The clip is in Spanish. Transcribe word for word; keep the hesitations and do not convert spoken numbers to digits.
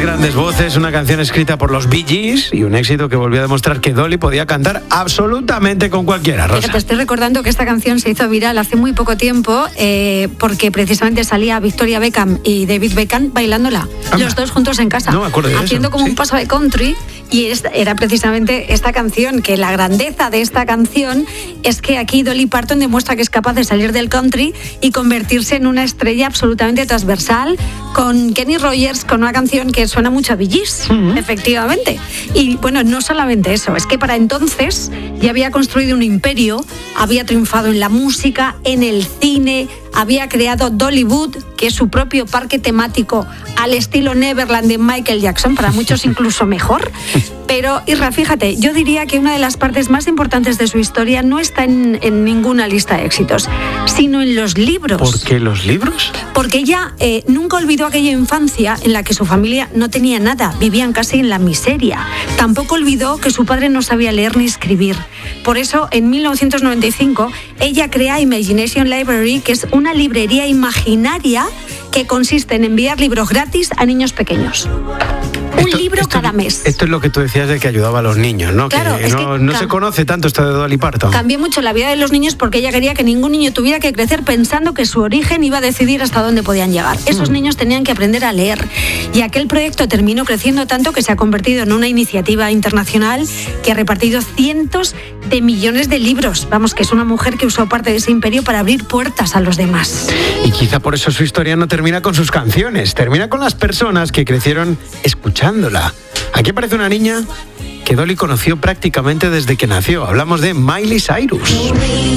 grandes voces, una canción escrita por los Bee Gees y un éxito que volvió a demostrar que Dolly podía cantar absolutamente con cualquiera. Rosa. Te estoy recordando que esta canción se hizo viral hace muy poco tiempo eh, porque precisamente salía Victoria Beckham y David Beckham bailándola, Anda. los dos juntos en casa, No me acuerdo de haciendo eso, como sí. un paso de country. Y es, era precisamente esta canción, que la grandeza de esta canción es que aquí Dolly Parton demuestra que es capaz de salir del country y convertirse en una estrella absolutamente transversal, con Kenny Rogers, con una canción que suena mucho a Bee Gees, uh-huh. efectivamente. Y bueno, no solamente eso, es que para entonces ya había construido un imperio, había triunfado en la música, en el cine, había creado Dollywood, que es su propio parque temático al estilo Neverland de Michael Jackson, para muchos incluso mejor. Pero, Isra, fíjate, yo diría que una de las partes más importantes de su historia no está en, en ninguna lista de éxitos, sino en los libros. ¿Por qué los libros? Porque ella eh, nunca olvidó aquella infancia en la que su familia no tenía nada, vivían casi en la miseria. Tampoco olvidó que su padre no sabía leer ni escribir. Por eso, en mil novecientos noventa y cinco, ella crea Imagination Library, que es una librería imaginaria que consiste en enviar libros gratis a niños pequeños. Un esto, libro esto, cada mes. Esto es lo que tú decías de que ayudaba a los niños, ¿no? Claro, que es no, que no ca- se conoce tanto esto de Dolly Parton. Cambió mucho la vida de los niños porque ella quería que ningún niño tuviera que crecer pensando que su origen iba a decidir hasta dónde podían llegar. Esos mm. niños tenían que aprender a leer. Y aquel proyecto terminó creciendo tanto que se ha convertido en una iniciativa internacional que ha repartido cientos de millones de libros. Vamos, que es una mujer que usó parte de ese imperio para abrir puertas a los demás. Y quizá por eso su historia no termina con sus canciones, termina con las personas que crecieron escuchándola. Aquí aparece una niña que Dolly conoció prácticamente desde que nació. Hablamos de Miley Cyrus.